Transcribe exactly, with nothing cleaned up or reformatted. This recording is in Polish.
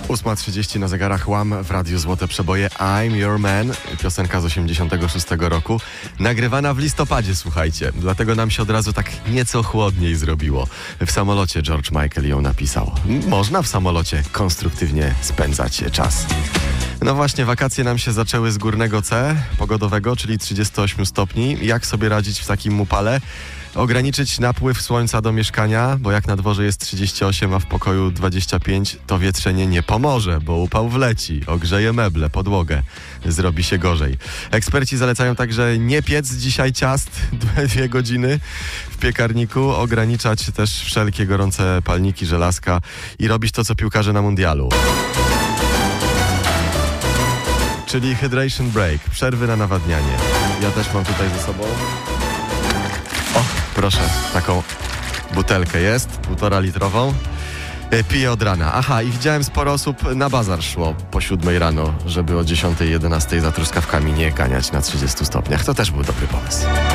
ósma trzydzieści na zegarach Łam w Radiu Złote Przeboje. I'm Your Man, piosenka z osiemdziesiątego szóstego roku, nagrywana w listopadzie, słuchajcie. Dlatego nam się od razu tak nieco chłodniej zrobiło. W samolocie George Michael ją napisał. Można w samolocie konstruktywnie spędzać czas. No właśnie, wakacje nam się zaczęły z górnego C pogodowego, czyli trzydziestu ośmiu stopni. Jak sobie radzić w takim upale? Ograniczyć napływ słońca do mieszkania, bo jak na dworze jest trzydzieści osiem, a w pokoju dwadzieścia pięć, to wietrzenie nie pomoże, bo upał wleci, ogrzeje meble, podłogę, zrobi się gorzej. Eksperci zalecają także nie piec dzisiaj ciast dwie godziny w piekarniku, ograniczać też wszelkie gorące palniki, żelazka i robić to, co piłkarze na mundialu. Czyli hydration break, przerwy na nawadnianie. Ja też mam tutaj ze sobą... O, proszę, taką butelkę jest, półtora litrową. Piję od rana. Aha, i widziałem, sporo osób na bazar szło po siódmej rano, żeby o dziesiątej, jedenastej za truskawkami nie ganiać na trzydziestu stopniach. To też był dobry pomysł.